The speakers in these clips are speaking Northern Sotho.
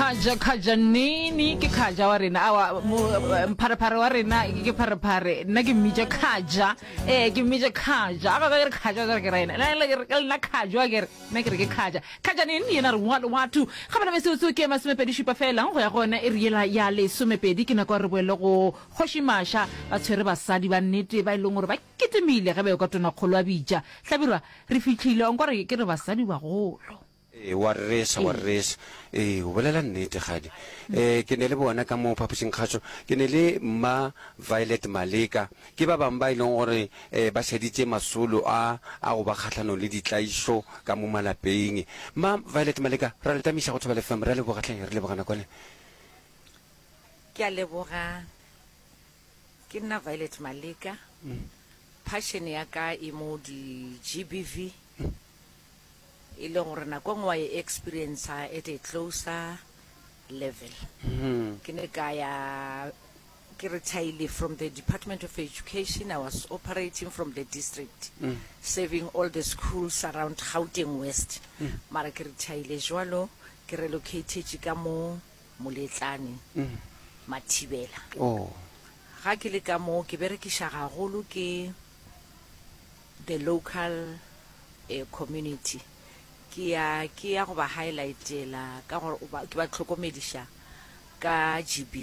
khaja nini ke khaja wa rena awa mpharapare wa rena ke pharapare nna ke mmitsa khaja ke mmitsa khaja ga re khaja ga ke rena la khaja ga re nna ke re ke khaja nini yena re wa tu ga bana se se ke masomepedi shipa fela go ya gona e riela ya le somepedi ke na kwa re boele go khoshimasha ba tshwere basadi ba nnete ba ileng gore ba ketemile ga ba ka tona kgolo a bija tlabirwa re fitlhile on gore ke re basadi ba golo wa resa o bolela nnete gadi ke ne le bona ka mo phaposing khatso ke ne le ma Violet Maleka ke ba bang ba ileng gore ba sheditse masolo a go ba khatlano le ditlaiso ka mo malapeng ma Violet Maleka ra le tamisa go tshwala fam ra le bogatleng re le bogana kwane ke a leboga ke nna Violet Maleka passion ya ka e mo di GBV e leng gore nako ngwa e experience at a closer level ke ne ka ya ke retired from the Department of Education. I was operating from the district serving all the schools around Gauteng West mara ke retired jwalo ke relocated ka mo Moletlane Mathibela ga ke le ka mo ke berekisha gagolo ke the local community ke ya go ba highlightela ka gore ke ba tlhokomedisha ka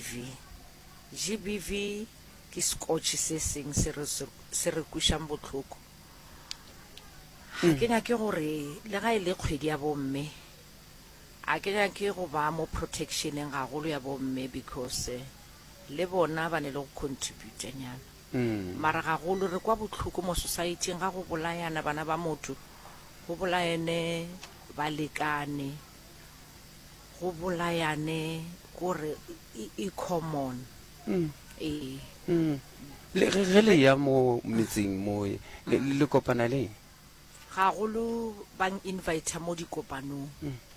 GBV ke scotch se seng se re kushang botlhoko ke nya ke gore le ga ile kgwedi ya bomme a ke nya ke go ba mo protectioneng gagolo ya bomme because le bona ba ne le go contribute nyana mara gagolo re kwa botlhoko mo society ga go bolayana bana ba motho go bolayane ba lekane go bolayane gore e common le le ya mo metseng mo le kopana le gagolo bang invite mo di kopanong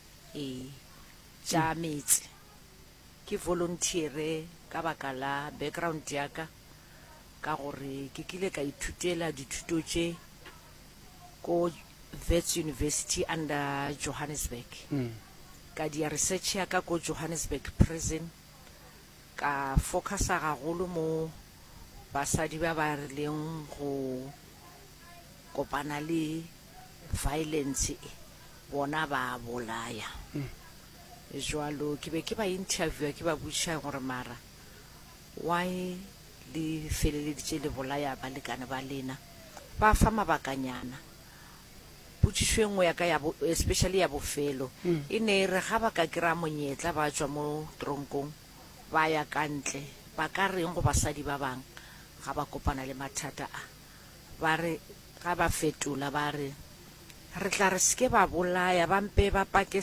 ja metse ke volunteer ka bakala background ya ka gore ke kile ka ithutela dithuto tse ko Wits University under Johannesburg ka dia research ya ka ko Johannesburg prison ka focusa gagolo mo basadi ba ba rileng go kopana le violence bona ba bolaya jwalo ke be ke ba interview ke ba botša gore mara why le feleleditše le bolaya balekane ba lena ba fa mabakanyana putshišo engwe ya ka especially ya bofelo e ne re ga ba ka kry-a monyetla ba tswa mo tronkong ba ya kantle ba ka reng go basadi ba bang ga ba kopana le mathata a ba re ga ba fetola ba re tla re seke ba bolaya ba mpe ba pake